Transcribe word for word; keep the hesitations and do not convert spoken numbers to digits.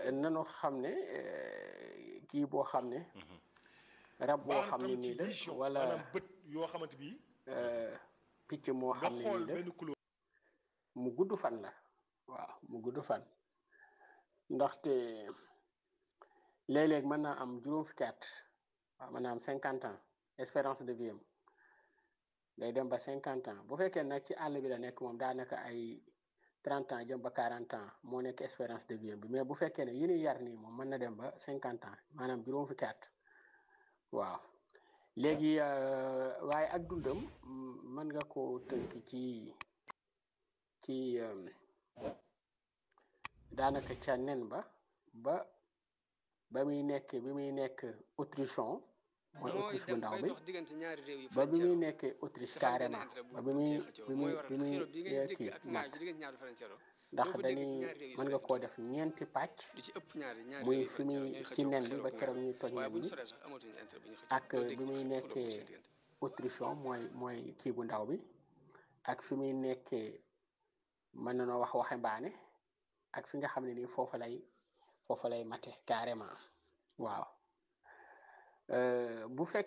nanu xam ne kii boo xam ne rab boo xam ne nii la wala bët yoo xamante bi picc moo xam ne nii la mu gudd fan la waaw mu gudd fan ndaxte léeg-léeg mën naa am juróom fukki at waaw mën naa am cinquante ans espérance de vie am day dem ba cinquante ans bu fekkee nag ci àll bi la nekk moom daanaka ay trente ans jëm ba quarante ans moo nekk espérance de vie bi mais bu fekkee ne yi ñuy yar nii moom mën na dem ba cinquante ans maanaam juróom fukki at waaw léegi waaye ak dundam mën nga ko tënk ci ci daanaka ca nen ba ba ba muy nekk bi muy nekk Autrichon mooy Autriche bu ndaw bi ba bi muy nekk Autriche carrément ba bi muy bi muy bi muy kii ñàkk ndax dañuy mën nga koo def ñeenti pàcc muy fi muy ci nen bi ba keroog ñuy toj nen bi ak bi muy nekkee Autrichon mooy mooy kii bu ndaw bi ak fi muy nekkee mën na noo wax waxambaane ak fi nga xam ne nii foofa lay foofa lay mate carrément waaw bu fekkee